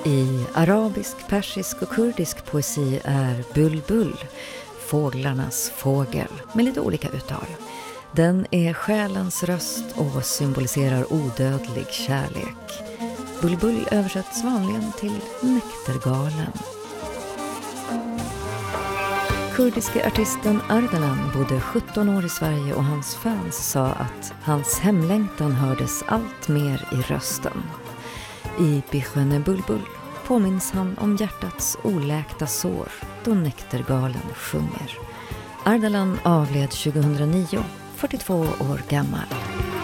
I arabisk, persisk och kurdisk poesi är bulbul fåglarnas fågel med lite olika uttal. Den är själens röst och symboliserar odödlig kärlek. Bulbul översätts vanligen till näktergalen. Kurdiske artisten Ardalan bodde 17 år i Sverige och hans fans sa att hans hemlängtan hördes allt mer i rösten. I Bihöne Bulbul påminns han om hjärtats oläkta sår då näktergalen sjunger. Ardalan avled 2009, 42 år gammal.